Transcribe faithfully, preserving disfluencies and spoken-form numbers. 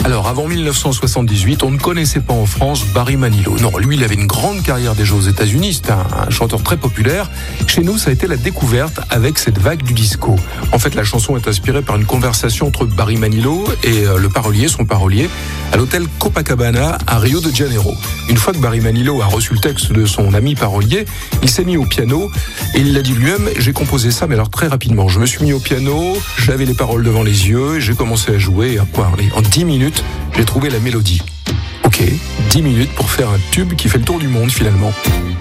Alors, avant mille neuf cent soixante-dix-huit, on ne connaissait pas en France Barry Manilow. Non, lui, il avait une grande carrière déjà aux États-Unis. C'était un, un chanteur très populaire. Chez nous, ça a été la découverte avec cette vague du disco. En fait, la chanson est inspirée par une conversation entre Barry Manilow et euh, le parolier, son parolier, à l'hôtel Copacabana à Rio de Janeiro. Une fois que Barry Manilow a reçu le texte de son ami parolier, il s'est mis au piano et il l'a dit lui-même, j'ai composé ça, mais alors très rapidement. Je me suis mis au piano, j'avais les paroles devant les yeux et j'ai commencé à jouer. Et à quoi, en dix minutes, j'ai trouvé la mélodie. Ok, dix minutes pour faire un tube qui fait le tour du monde finalement.